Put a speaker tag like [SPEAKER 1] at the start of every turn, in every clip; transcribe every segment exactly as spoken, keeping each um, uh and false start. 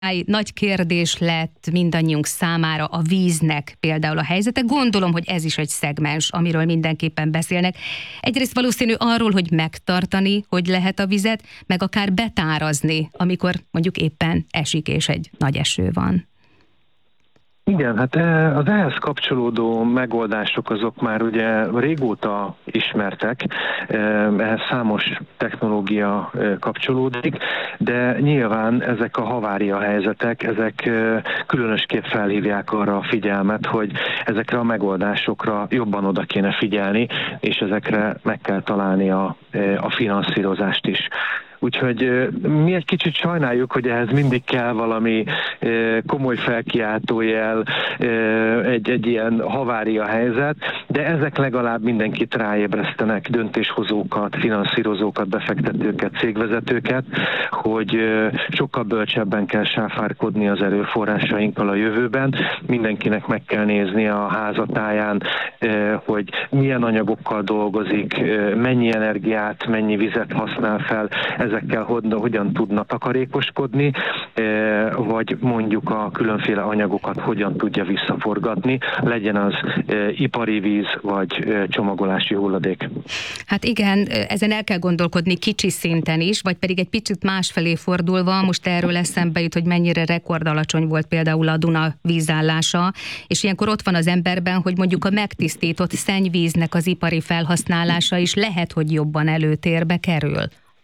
[SPEAKER 1] Nagy kérdés lett mindannyiunk számára a víznek például a helyzete. Gondolom, hogy ez is egy szegmens, amiről mindenképpen beszélnek. Egyrészt valószínű arról, hogy megtartani, hogy lehet a vizet, meg akár betárazni, amikor mondjuk éppen esik és egy nagy eső van.
[SPEAKER 2] Igen, hát az ehhez kapcsolódó megoldások azok már ugye régóta ismertek, ehhez számos technológia kapcsolódik, de nyilván ezek a havária helyzetek, ezek különösképp felhívják arra a figyelmet, hogy ezekre a megoldásokra jobban oda kéne figyelni, és ezekre meg kell találni a, a finanszírozást is. Úgyhogy mi egy kicsit sajnáljuk, hogy ehhez mindig kell valami komoly felkiáltójel, egy, egy ilyen havária helyzet, de ezek legalább mindenkit ráébresztenek, döntéshozókat, finanszírozókat, befektetőket, cégvezetőket, hogy sokkal bölcsebben kell sáfárkodni az erőforrásainkkal a jövőben. Mindenkinek meg kell nézni a házatáján, hogy milyen anyagokkal dolgozik, mennyi energiát, mennyi vizet használ fel, ezekkel hogyan tudna takarékoskodni, vagy mondjuk a különféle anyagokat hogyan tudja visszaforgatni, legyen az ipari víz, vagy csomagolási hulladék.
[SPEAKER 1] Hát igen, ezen el kell gondolkodni kicsi szinten is, vagy pedig egy picit másfelé fordulva, most erről eszembe jut, hogy mennyire rekordalacsony volt például a Duna vízállása, és ilyenkor ott van az emberben, hogy mondjuk a megtisztított szennyvíznek az ipari felhasználása is lehet, hogy jobban előtérbe kerül.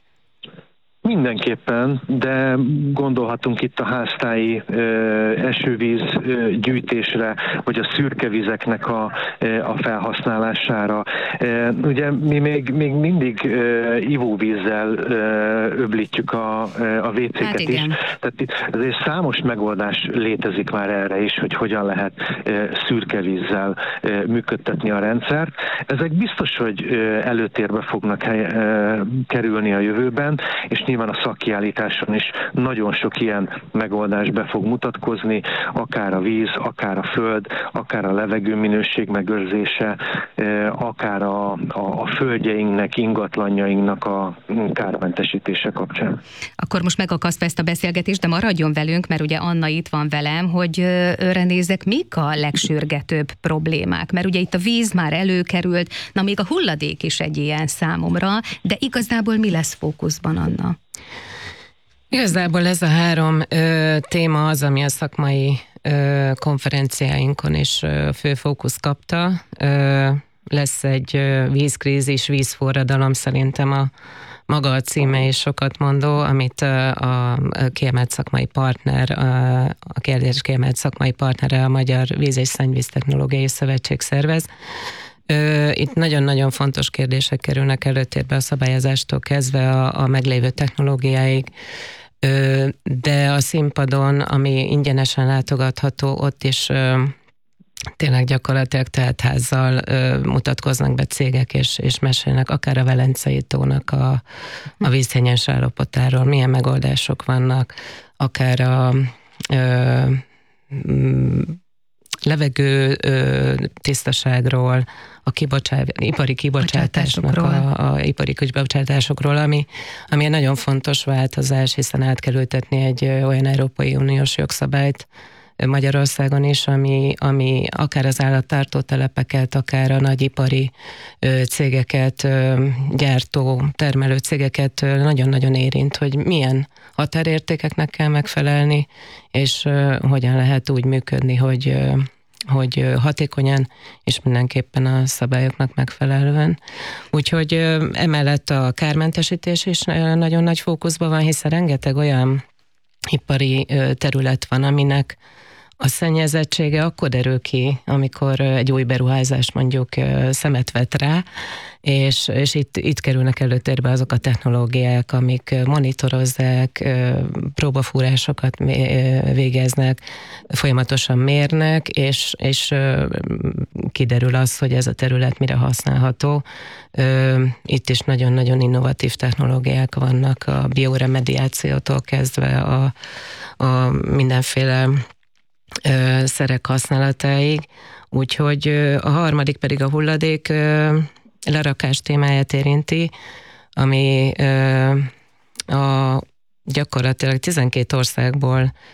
[SPEAKER 2] Mindenképpen, de gondolhatunk itt a háztáji ö, esővíz ö, gyűjtésre, vagy a szürke vizeknek a, ö, a felhasználására. E, ugye mi még, még mindig ö, ivóvízzel ö, öblítjük a, a vécéket hát is. Tehát ezért számos megoldás létezik már erre is, hogy hogyan lehet ö, szürke vízzel ö, működtetni a rendszert. Ezek biztos, hogy ö, előtérbe fognak hely, ö, kerülni a jövőben, és nyilván a szakkiállításon is nagyon sok ilyen megoldás be fog mutatkozni, akár a víz, akár a föld, akár a levegő minőség megőrzése, akár a, a, a földjeinknek, ingatlanjainknak a kármentesítése kapcsán.
[SPEAKER 1] Akkor most megakasztva ezt a beszélgetést, de maradjon velünk, mert ugye Anna itt van velem, hogy őre nézek, mik a legsürgetőbb problémák, mert ugye itt a víz már előkerült, na még a hulladék is egy ilyen számomra, de igazából mi lesz fókuszban, Anna?
[SPEAKER 3] Igazából ez a három ö, téma az, ami a szakmai ö, konferenciáinkon is ö, fő fókusz kapta. Ö, lesz egy ö, vízkrízis, vízforradalom, szerintem a maga a címe is sokat mondó, amit ö, a kiemelt szakmai partner, a, a kérdés kiemelt szakmai partnere a Magyar Víz- és Szennyvíztechnológiai Szövetség szervez. Itt nagyon-nagyon fontos kérdések kerülnek előtérbe a szabályozástól kezdve a, a meglévő technológiáig, de a színpadon, ami ingyenesen látogatható, ott is tényleg gyakorlatilag teltházzal mutatkoznak be cégek, és, és mesélnek akár a Velencei tónak a, a vízhiányos állapotáról, milyen megoldások vannak, akár a a levegő ö, tisztaságról, a kibocsát, ipari kibocsátásnak, a, a ipari kibocsátásokról, ami, ami egy nagyon fontos változás, hiszen át kell ültetni egy ö, olyan Európai Uniós jogszabályt ö, Magyarországon is, ami, ami akár az állattartó telepeket, akár a nagyipari ö, cégeket, ö, gyártó, termelő cégeket ö, nagyon-nagyon érint, hogy milyen határértékeknek kell megfelelni, és ö, hogyan lehet úgy működni, hogy ö, hogy hatékonyan, és mindenképpen a szabályoknak megfelelően. Úgyhogy emellett a kármentesítés is nagyon nagy fókuszban van, hiszen rengeteg olyan ipari terület van, aminek a szennyezettsége akkor derül ki, amikor egy új beruházás mondjuk szemet vet rá, és, és itt, itt kerülnek előtérbe azok a technológiák, amik monitorozzák, próbafúrásokat végeznek, folyamatosan mérnek, és, és kiderül az, hogy ez a terület mire használható. Itt is nagyon-nagyon innovatív technológiák vannak, a bioremediációtól kezdve a, a mindenféle szerek használatáig, úgyhogy a harmadik pedig a hulladék lerakás témáját érinti, ami a gyakorlatilag tizenkét országból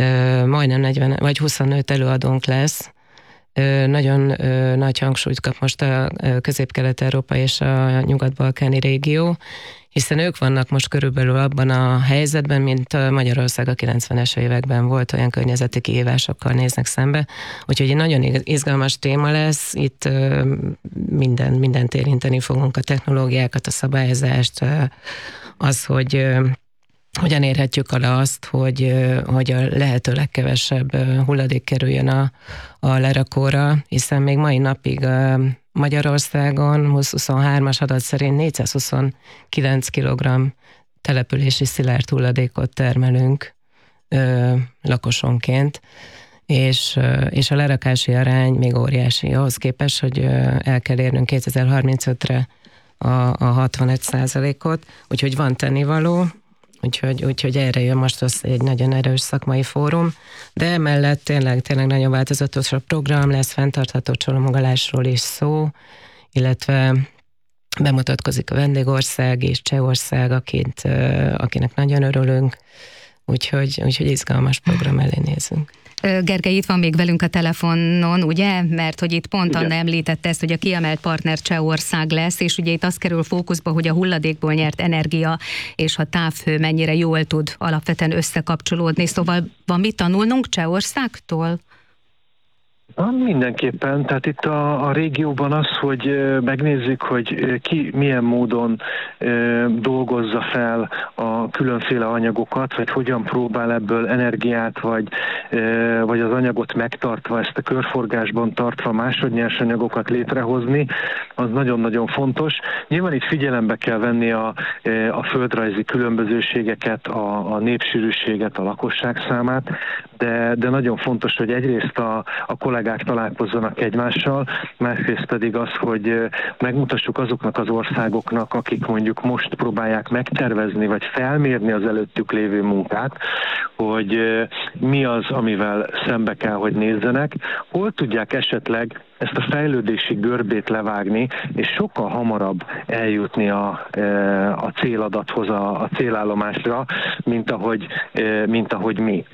[SPEAKER 3] majdnem negyven vagy huszonöt előadónk lesz. Nagyon nagy hangsúlyt kap most a Közép-Kelet-Európa és a Nyugat-Balkáni régió, hiszen ők vannak most körülbelül abban a helyzetben, mint Magyarország a kilencvenes években volt, olyan környezeti kihívásokkal néznek szembe. Úgyhogy egy nagyon izgalmas téma lesz, itt minden, mindent érinteni fogunk, a technológiákat, a szabályozást, az, hogy hogyan érhetjük alá azt, hogy, hogy a lehető legkevesebb hulladék kerüljön a, a lerakóra, hiszen még mai napig Magyarországon húsz-huszonhármas adat szerint négyszázhuszonkilenc kilogramm települési szilárd hulladékot termelünk ö, lakosonként, és, és a lerakási arány még óriási ahhoz képest, hogy el kell érnünk kétezer-harmincötre a, a hatvanöt százalékot, úgyhogy van tennivaló. Úgyhogy, úgyhogy erre jön most az egy nagyon erős szakmai fórum, de emellett tényleg, tényleg nagyon változatos a program, lesz fenntartható csomagolásról is szó, illetve bemutatkozik a vendégország és Csehország, akit, akinek nagyon örülünk, úgyhogy, úgyhogy izgalmas program elé nézünk.
[SPEAKER 1] Gergely, itt van még velünk a telefonon, ugye? Mert hogy itt pont
[SPEAKER 2] Igen.
[SPEAKER 1] Anna említette ezt, hogy a kiemelt partner Csehország lesz, és ugye itt az kerül fókuszba, hogy a hulladékból nyert energia és a távhő mennyire jól tud alapvetően összekapcsolódni. Szóval van mit tanulnunk Csehországtól?
[SPEAKER 2] Mindenképpen, tehát itt a, a régióban az, hogy megnézzük, hogy ki milyen módon dolgozza fel a különféle anyagokat, vagy hogyan próbál ebből energiát, vagy, vagy az anyagot megtartva, ezt a körforgásban tartva másodnyersanyagokat létrehozni, az nagyon-nagyon fontos. Nyilván itt figyelembe kell venni a, a földrajzi különbözőségeket, a, a népsűrűséget, a lakosság számát, de, de nagyon fontos, hogy egyrészt a, a kollégák találkozzanak egymással, másrészt pedig az, hogy megmutassuk azoknak az országoknak, akik mondjuk most próbálják megtervezni, vagy felmérni az előttük lévő munkát, hogy mi az, amivel szembe kell, hogy nézzenek, hol tudják esetleg ezt a fejlődési görbét levágni, és sokkal hamarabb eljutni a, a céladathoz, a, a célállomásra, mint ahogy, mint ahogy mi.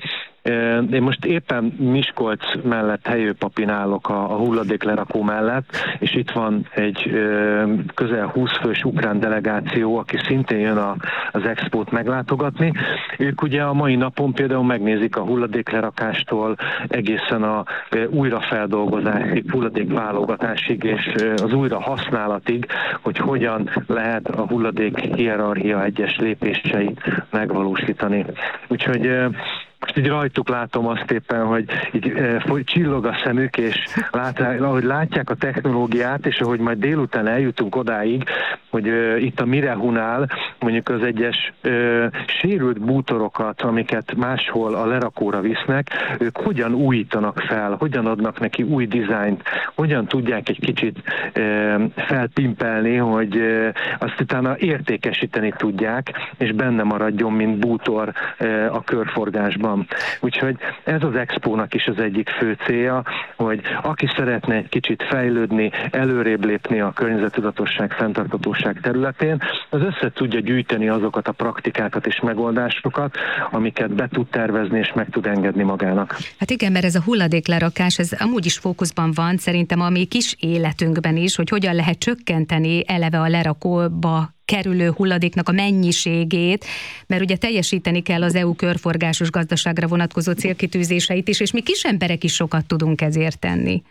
[SPEAKER 2] Én most éppen Miskolc mellett Helyőpapin állok a, a hulladéklerakó mellett, és itt van egy közel húsz fős ukrán delegáció, aki szintén jön a, az expót meglátogatni. Ők ugye a mai napon például megnézik a hulladéklerakástól egészen a újrafeldolgozásig, hulladékválogatásig és az újrahasználatig, hogy hogyan lehet a hulladék hierarchia egyes lépéseit megvalósítani. Úgyhogy most így rajtuk látom azt éppen, hogy így e, csillog a szemük, és látják, ahogy látják a technológiát, és ahogy majd délután eljutunk odáig, hogy e, itt a Mirehunál mondjuk az egyes e, sérült bútorokat, amiket máshol a lerakóra visznek, ők hogyan újítanak fel, hogyan adnak neki új dizájnt, hogyan tudják egy kicsit e, felpimpelni, hogy e, azt utána értékesíteni tudják, és benne maradjon, mint bútor e, a körforgásban. Úgyhogy ez az expónak is az egyik fő célja, hogy aki szeretne egy kicsit fejlődni, előrébb lépni a környezettudatosság, fenntarthatóság területén, az össze tudja gyűjteni azokat a praktikákat és megoldásokat, amiket be tud tervezni és meg tud engedni magának.
[SPEAKER 1] Hát igen, mert ez a hulladéklerakás, ez amúgy is fókuszban van, szerintem a mi kis életünkben is, hogy hogyan lehet csökkenteni eleve a lerakóba kerülő hulladéknak a mennyiségét, mert ugye teljesíteni kell az é u körforgásos gazdaságra vonatkozó célkitűzéseit is, és mi kis emberek is sokat tudunk ezért tenni.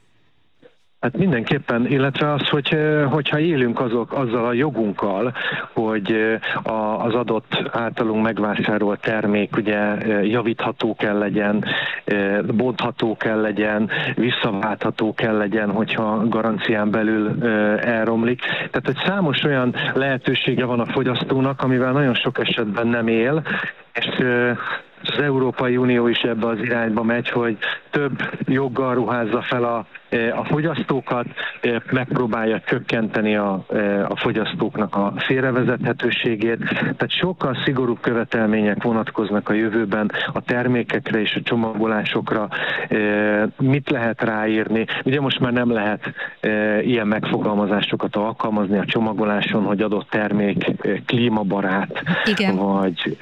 [SPEAKER 2] Hát mindenképpen, illetve az, hogy, hogyha élünk azok, azzal a jogunkkal, hogy az adott általunk megvásárolt termék ugye javítható kell legyen, bontható kell legyen, visszaváltható kell legyen, hogyha garancián belül elromlik. Tehát, hogy számos olyan lehetősége van a fogyasztónak, amivel nagyon sok esetben nem él, és az Európai Unió is ebbe az irányba megy, hogy több joggal ruházza fel a a fogyasztókat, megpróbálja csökkenteni a, a fogyasztóknak a félrevezethetőségét, tehát sokkal szigorúbb követelmények vonatkoznak a jövőben a termékekre és a csomagolásokra, mit lehet ráírni. Ugye most már nem lehet ilyen megfogalmazásokat alkalmazni a csomagoláson, hogy adott termék klímabarát, igen, vagy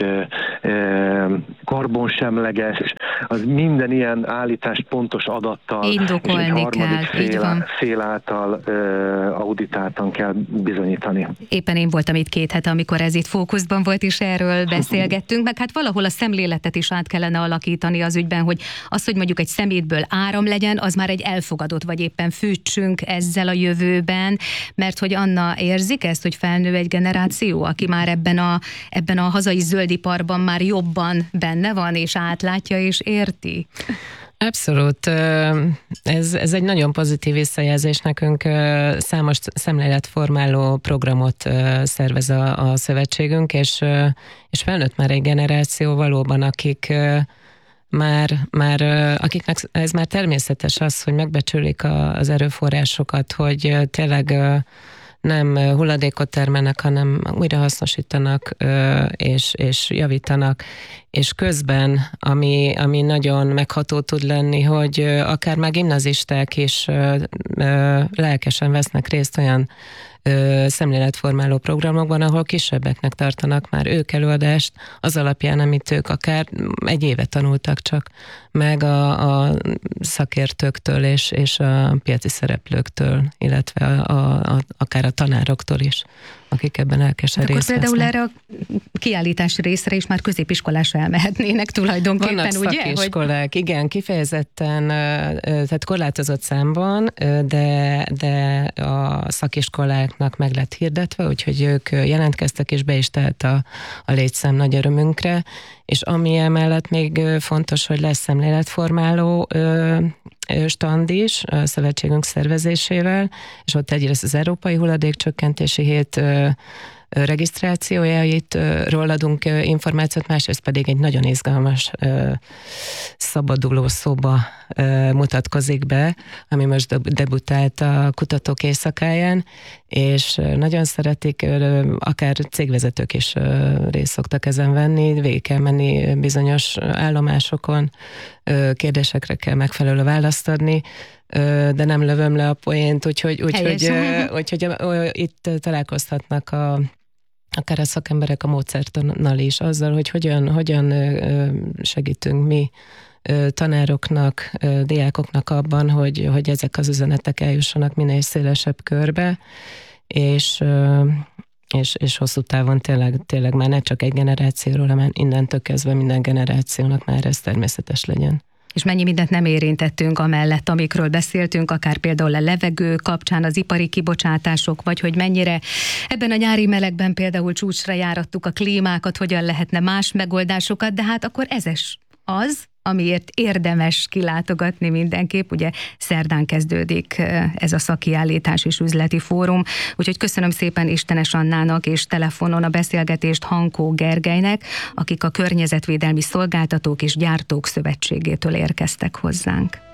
[SPEAKER 2] karbonsemleges, az minden ilyen állítást pontos adattal
[SPEAKER 1] indokolni
[SPEAKER 2] és egy harmadik
[SPEAKER 1] kell,
[SPEAKER 2] fél, fél által uh, auditáltan kell bizonyítani.
[SPEAKER 1] Éppen én voltam itt két hete, amikor ez itt fókuszban volt, és erről beszélgettünk, meg hát valahol a szemléletet is át kellene alakítani az ügyben, hogy az, hogy mondjuk egy szemétből áram legyen, az már egy elfogadott, vagy éppen fűtsünk ezzel a jövőben, mert hogy Anna, érzik ezt, hogy felnő egy generáció, aki már ebben a, ebben a hazai zöldiparban már jobban benne van, és átlátja, és érti?
[SPEAKER 3] Abszolút. Ez, ez egy nagyon pozitív visszajelzés nekünk. Számos szemléletformáló programot szervez a, a szövetségünk, és, és felnőtt már egy generáció valóban, akik már, már, akiknek ez már természetes az, hogy megbecsülik az erőforrásokat, hogy tényleg nem hulladékot termelnek, hanem újrahasznosítanak és, és javítanak, és közben, ami, ami nagyon megható tud lenni, hogy akár már gimnazisták is lelkesen vesznek részt olyan szemléletformáló programokban, ahol kisebbeknek tartanak már ők előadást az alapján, amit ők akár egy éve tanultak csak meg a, a szakértőktől és, és a piaci szereplőktől, illetve a, a, a, akár a tanároktól is, akik ebben elkesen
[SPEAKER 1] hát
[SPEAKER 3] részt
[SPEAKER 1] akkor például
[SPEAKER 3] vesznek.
[SPEAKER 1] erre a kiállítási részre is már középiskolásra elmehetnének tulajdonképpen,
[SPEAKER 3] Vannak
[SPEAKER 1] ugye?
[SPEAKER 3] szakiskolák, hogy... igen, kifejezetten, tehát korlátozott számban, de, de a szakiskoláknak meg lett hirdetve, úgyhogy ők jelentkeztek, és be is telt a, a létszám nagy örömünkre, és ami emellett még fontos, hogy lesz szemléletformáló stand is a szövetségünk szervezésével, és ott egyrészt az Európai Hulladékcsökkentési Hét regisztrációjáitról adunk információt, másrészt pedig egy nagyon izgalmas szabaduló szoba mutatkozik be, ami most debutált a Kutatók Éjszakáján, és nagyon szeretik, akár cégvezetők is részt szoktak ezen venni, végig kell menni bizonyos állomásokon, kérdésekre kell megfelelő választ adni, de nem lövöm le a poént, úgyhogy, úgyhogy, úgyhogy, úgyhogy itt találkozhatnak a akár a szakemberek a módszertannal is, azzal, hogy hogyan, hogyan segítünk mi tanároknak, diákoknak abban, hogy, hogy ezek az üzenetek eljussanak minél szélesebb körbe, és, és, és hosszú távon tényleg, tényleg már ne csak egy generációról, hanem innentől kezdve minden generációnak már ez természetes legyen.
[SPEAKER 1] És mennyi mindent nem érintettünk amellett, amikről beszéltünk, akár például a levegő kapcsán, az ipari kibocsátások, vagy hogy mennyire ebben a nyári melegben például csúcsra járattuk a klímákat, hogyan lehetne más megoldásokat, de hát akkor ez is az, amiért érdemes kilátogatni mindenképp. Ugye szerdán kezdődik ez a szakkiállítás és üzleti fórum, úgyhogy köszönöm szépen Istenes Annának és telefonon a beszélgetést Hankó Gergelynek, akik a Környezetvédelmi Szolgáltatók és Gyártók Szövetségétől érkeztek hozzánk.